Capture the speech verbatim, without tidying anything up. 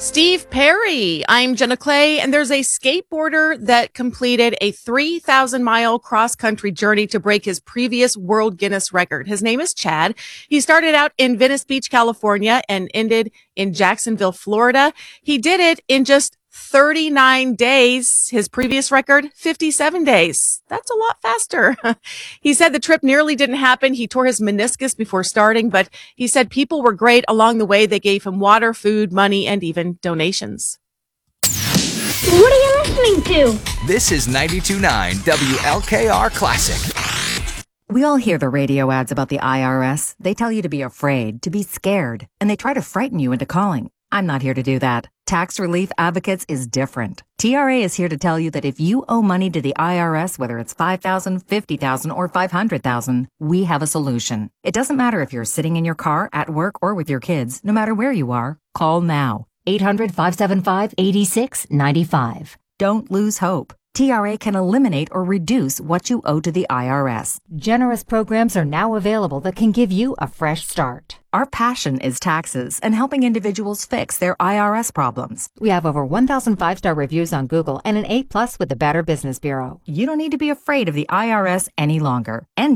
Steve Perry. I'm Jenna Clay, and there's a skateboarder that completed a three thousand mile cross-country journey to break his previous World Guinness record. His name is Chad. He started out in Venice Beach, California, and ended in Jacksonville, Florida. He did it in just thirty-nine days. His previous record, fifty-seven days. That's a lot faster. He said the trip nearly didn't happen. He tore his meniscus before starting, but he said people were great along the way. They gave him water, food, money, and even donations. What are you listening to? This is ninety-two point nine W L K R Classic. We all hear the radio ads about the I R S. They tell you to be afraid, to be scared, and they try to frighten you into calling. I'm not here to do that. Tax Relief Advocates is different. T R A is here to tell you that if you owe money to the I R S, whether it's five thousand dollars, fifty thousand dollars, or five hundred thousand dollars, we have a solution. It doesn't matter if you're sitting in your car, at work, or with your kids. No matter where you are, call now. eight hundred, five seven five, eight six nine five. Don't lose hope. T R A can eliminate or reduce what you owe to the I R S. Generous programs are now available that can give you a fresh start. Our passion is taxes and helping individuals fix their I R S problems. We have over one thousand five-star reviews on Google and an A plus with the Better Business Bureau. You don't need to be afraid of the I R S any longer. And